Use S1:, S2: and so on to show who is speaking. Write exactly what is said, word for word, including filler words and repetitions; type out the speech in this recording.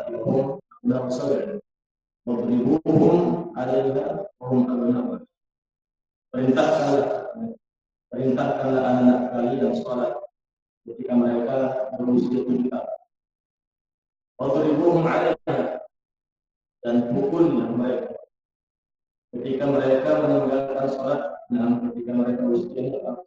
S1: salatuhum abna'u sab'in wadribuhum 'alaiha wa hum abna'u. Perintahkanlah perintahkanlah anak kalian salat ketika mereka berusia tujuh tahun. Wadribuhum 'alaiha, dan pukullah mereka ketika mereka meninggalkan salat, dan ketika mereka usianya